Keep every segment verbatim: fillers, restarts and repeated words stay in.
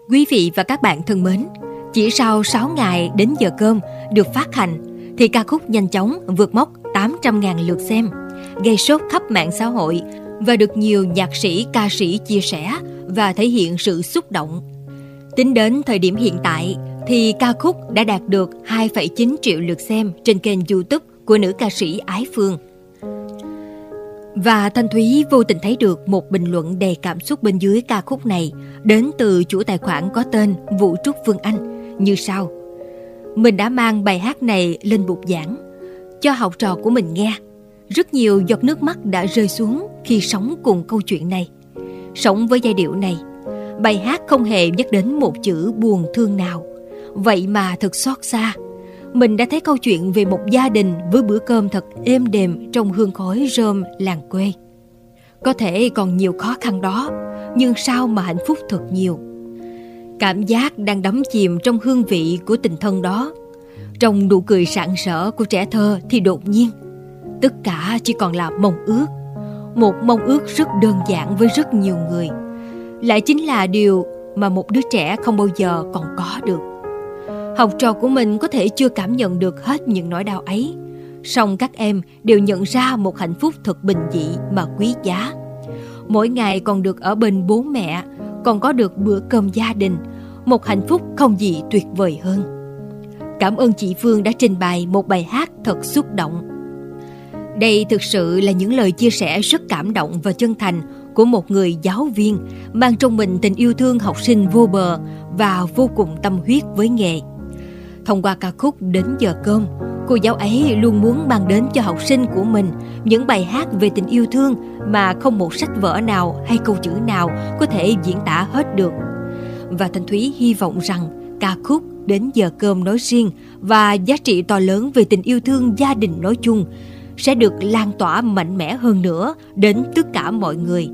Quý vị và các bạn thân mến, chỉ sau sáu ngày đến giờ cơm được phát hành thì ca khúc nhanh chóng vượt mốc tám trăm nghìn lượt xem, gây sốt khắp mạng xã hội và được nhiều nhạc sĩ, ca sĩ chia sẻ và thể hiện sự xúc động. Tính đến thời điểm hiện tại thì ca khúc đã đạt được hai phẩy chín triệu lượt xem trên kênh YouTube của nữ ca sĩ Ái Phương. Và Thanh Thúy vô tình thấy được một bình luận đầy cảm xúc bên dưới ca khúc này đến từ chủ tài khoản có tên Vũ Trúc Phương Anh như sau. Mình đã mang bài hát này lên bục giảng cho học trò của mình nghe. Rất nhiều giọt nước mắt đã rơi xuống khi sống cùng câu chuyện này. Sống với giai điệu này, bài hát không hề nhắc đến một chữ buồn thương nào. Vậy mà thật xót xa. Mình đã thấy câu chuyện về một gia đình với bữa cơm thật êm đềm trong hương khói rơm làng quê. Có thể còn nhiều khó khăn đó, nhưng sao mà hạnh phúc thật nhiều. Cảm giác đang đắm chìm trong hương vị của tình thân đó. Trong nụ cười rạng rỡ của trẻ thơ thì đột nhiên, tất cả chỉ còn là mong ước. Một mong ước rất đơn giản với rất nhiều người. Lại chính là điều mà một đứa trẻ không bao giờ còn có được. Học trò của mình có thể chưa cảm nhận được hết những nỗi đau ấy, song các em đều nhận ra một hạnh phúc thật bình dị mà quý giá. Mỗi ngày còn được ở bên bố mẹ, còn có được bữa cơm gia đình, một hạnh phúc không gì tuyệt vời hơn. Cảm ơn chị Phương đã trình bày một bài hát thật xúc động. Đây thực sự là những lời chia sẻ rất cảm động và chân thành của một người giáo viên mang trong mình tình yêu thương học sinh vô bờ và vô cùng tâm huyết với nghề. Thông qua ca khúc Đến Giờ Cơm, cô giáo ấy luôn muốn mang đến cho học sinh của mình những bài hát về tình yêu thương mà không một sách vở nào hay câu chữ nào có thể diễn tả hết được. Và Thanh Thúy hy vọng rằng ca khúc Đến Giờ Cơm nói riêng và giá trị to lớn về tình yêu thương gia đình nói chung sẽ được lan tỏa mạnh mẽ hơn nữa đến tất cả mọi người.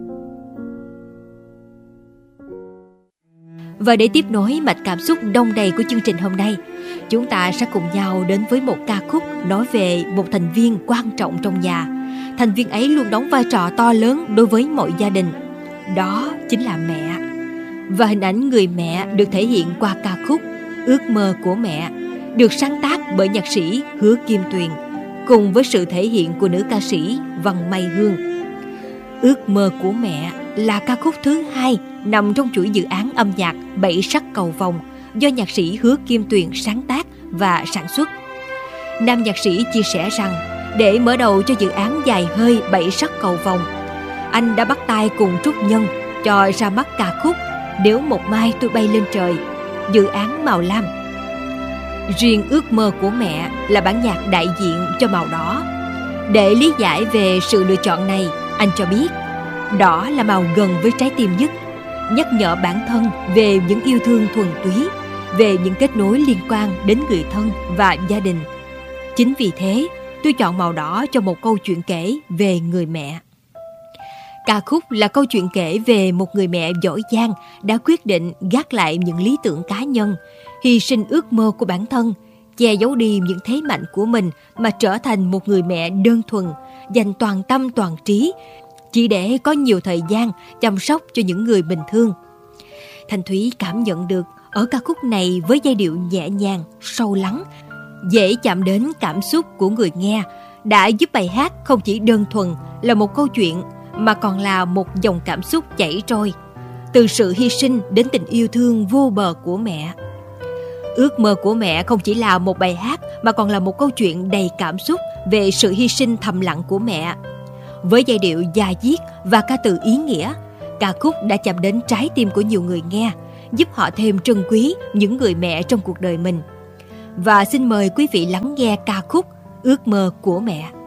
Và để tiếp nối mạch cảm xúc đông đầy của chương trình hôm nay, chúng ta sẽ cùng nhau đến với một ca khúc nói về một thành viên quan trọng trong nhà. Thành viên ấy luôn đóng vai trò to lớn đối với mọi gia đình. Đó chính là mẹ. Và hình ảnh người mẹ được thể hiện qua ca khúc Ước Mơ Của Mẹ, được sáng tác bởi nhạc sĩ Hứa Kim Tuyền, cùng với sự thể hiện của nữ ca sĩ Văn Mai Hương. Ước Mơ Của Mẹ là ca khúc thứ hai nằm trong chuỗi dự án âm nhạc Bảy Sắc Cầu Vồng do nhạc sĩ Hứa Kim Tuyền sáng tác và sản xuất. Nam nhạc sĩ chia sẻ rằng để mở đầu cho dự án dài hơi Bảy Sắc Cầu Vồng, anh đã bắt tay cùng Trúc Nhân cho ra mắt ca khúc Nếu Một Mai Tôi Bay Lên Trời, dự án Màu Lam. Riêng Ước Mơ Của Mẹ là bản nhạc đại diện cho màu đỏ. Để lý giải về sự lựa chọn này, anh cho biết đỏ là màu gần với trái tim nhất, nhắc nhở bản thân về những yêu thương thuần túy, về những kết nối liên quan đến người thân và gia đình. Chính vì thế, tôi chọn màu đỏ cho một câu chuyện kể về người mẹ. Ca khúc là câu chuyện kể về một người mẹ giỏi giang đã quyết định gác lại những lý tưởng cá nhân, hy sinh ước mơ của bản thân, che giấu đi những thế mạnh của mình mà trở thành một người mẹ đơn thuần, dành toàn tâm toàn trí, chỉ để có nhiều thời gian chăm sóc cho những người bình thường. Thanh Thúy cảm nhận được ở ca khúc này với giai điệu nhẹ nhàng, sâu lắng, dễ chạm đến cảm xúc của người nghe, đã giúp bài hát không chỉ đơn thuần là một câu chuyện mà còn là một dòng cảm xúc chảy trôi, từ sự hy sinh đến tình yêu thương vô bờ của mẹ. Ước Mơ Của Mẹ không chỉ là một bài hát mà còn là một câu chuyện đầy cảm xúc về sự hy sinh thầm lặng của mẹ. Với giai điệu da diết và ca từ ý nghĩa, ca khúc đã chạm đến trái tim của nhiều người nghe, giúp họ thêm trân quý những người mẹ trong cuộc đời mình. Và xin mời quý vị lắng nghe ca khúc Ước Mơ Của Mẹ.